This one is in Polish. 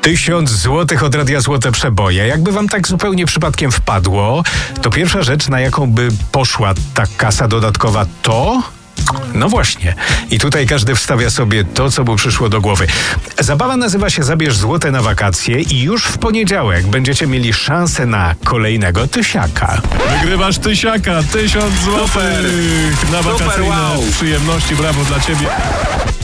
1000 złotych od Radia Złote Przeboje. Jakby wam tak zupełnie przypadkiem wpadło, to pierwsza rzecz, na jaką by poszła ta kasa dodatkowa, to... No właśnie. I tutaj każdy wstawia sobie to, co mu przyszło do głowy. Zabawa nazywa się Zabierz złote na wakacje i już w poniedziałek będziecie mieli szansę na kolejnego tysiaka. Wygrywasz tysiaka, 1000 złotych na wakacyjne przyjemności. Brawo dla ciebie.